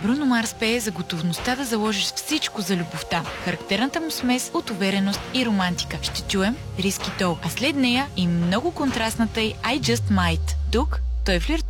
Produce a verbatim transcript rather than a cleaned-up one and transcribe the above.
Бруно Марс пее за готовността да заложиш всичко за любовта. Характерната му смес от увереност и романтика. Ще чуем Risky Talk, а след нея и много контрастната й I Just Might. Тук той флиртува